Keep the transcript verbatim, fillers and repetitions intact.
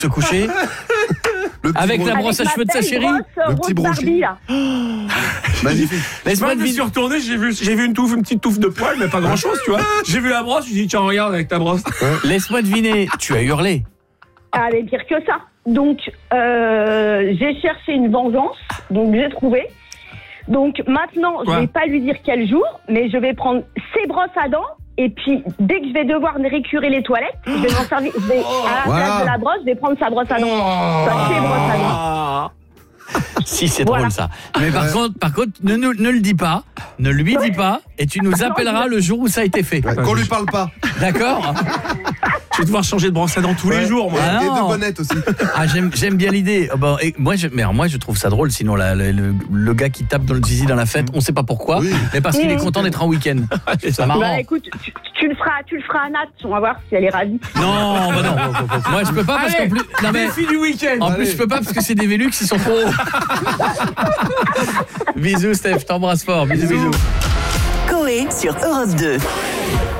se coucher avec la brosse à cheveux de sa chérie. Le petit brochet. Magnifique. Laisse-moi Moi, je me deviner. suis retourné, j'ai vu, j'ai vu une touffe, une petite touffe de poils, mais pas grand-chose, tu vois. J'ai vu la brosse, je dis tiens regarde avec ta brosse. Laisse-moi deviner. Tu as hurlé. Ah, mais pire que ça. Donc, euh, j'ai cherché une vengeance, donc j'ai trouvé. Donc maintenant, Quoi je vais pas lui dire quel jour, mais je vais prendre ses brosses à dents. Et puis, dès que je vais devoir récurer les toilettes, je vais m'en servir. Je vais, à la Voilà. place de la brosse, je vais prendre sa brosse à dents. Enfin, ses brosses à dents. Ah. Si, c'est Voilà. drôle ça. Mais par contre, par contre, ne, ne, ne le dis pas, ne lui dis pas, et tu nous appelleras le jour où ça a été fait. Ouais, qu'on lui parle pas. D'accord? Je vais devoir changer de brosse à dents tous les Ouais. jours, moi. Ah Et non. de bonnettes aussi. Ah, j'aime, j'aime bien l'idée. Oh, bon, et moi, je, mais alors, moi, je trouve ça drôle. Sinon, la- le, le, le gars qui tape dans le zizi dans la fête, on sait pas pourquoi, Oui. mais parce qu'il est Mmh. content d'être en week-end. C'est ça marrant. Bah écoute, tu, tu le feras, tu le feras à Nat, on va voir si elle est ravie. Non, bah non. Moi, je peux pas parce qu'en plus. Non, mais. Défi du week-end. En plus, je peux pas parce que c'est des Velux, ils sont trop hauts. Bisous, Steph, je t'embrasse fort. Bisous, bisous. Coé sur Europe deux.